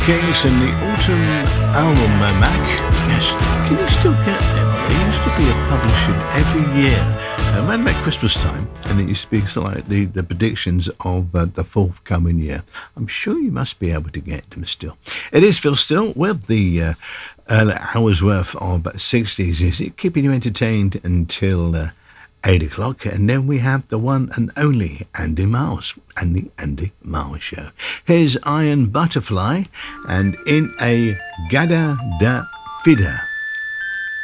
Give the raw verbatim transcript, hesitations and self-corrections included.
Kings and the Autumn Album, uh, Mac. Yes, can you still get them? They used to be a publishing every year, uh, around about Christmas time, and it used to be sort of like the, the predictions of uh, the forthcoming year. I'm sure you must be able to get them still. It is Phil Still with the uh, early hours worth of sixties. Is it keeping you entertained until uh, eight o'clock, and then we have the one and only Andy Miles and the Andy Miles Show. Here's Iron Butterfly and In a Gada da Vida.